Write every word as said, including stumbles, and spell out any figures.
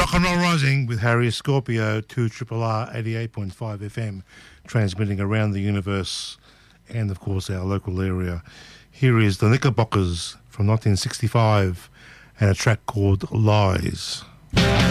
Rock and Roll Rising with Harry Scorpio, two R R R eighty-eight point five F M, transmitting around the universe and, of course, our local area. Here is the Knickerbockers from nineteen sixty-five and a track called Lies.